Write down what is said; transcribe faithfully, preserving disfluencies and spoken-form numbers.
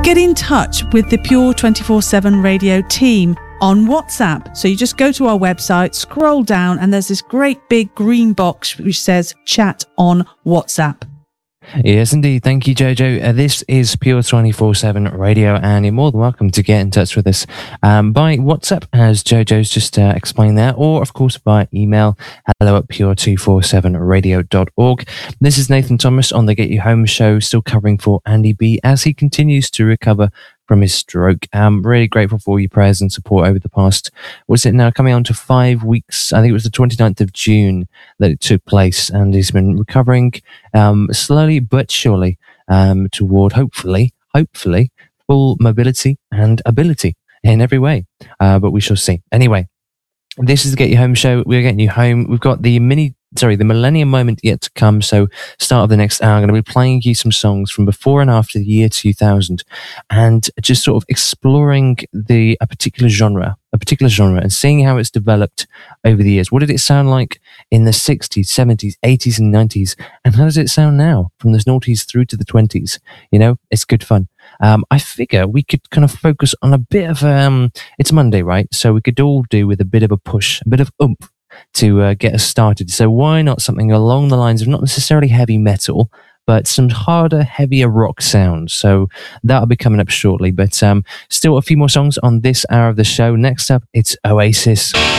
Get in touch with the Pure twenty-four seven Radio team on WhatsApp. So you just go to our website, scroll down, and there's this great big green box which says chat on WhatsApp. Yes, indeed. Thank you, Jojo. Uh, this is Pure twenty-four seven Radio, and you're more than welcome to get in touch with us um, by WhatsApp, as Jojo's just uh, explained there, or, of course, by email, hello at pure two four seven radio dot org. This is Nathan Thomas on the Get You Home show, still covering for Andy B as he continues to recover from his stroke. I'm really grateful for your prayers and support over the past, what's it now, coming on to five weeks. I think it was the twenty-ninth of June that it took place, and he's been recovering um, slowly but surely um, toward, hopefully, hopefully, full mobility and ability in every way. Uh, but we shall see. Anyway, this is the Get You Home show. We're getting you home. We've got the mini Sorry, the Millennium Moment yet to come. So, start of the next hour, I'm going to be playing you some songs from before and after the year two thousand, and just sort of exploring the a particular genre, a particular genre, and seeing how it's developed over the years. What did it sound like in the sixties, seventies, eighties, and nineties, and how does it sound now from the noughties through to the twenties? You know, it's good fun. Um, I figure we could kind of focus on a bit of um. It's Monday, right? So we could all do with a bit of a push, a bit of oomph to uh, get us started. So why not something along the lines of not necessarily heavy metal, but some harder, heavier rock sounds. So that'll be coming up shortly. But um, still a few more songs on this hour of the show. Next up, it's Oasis.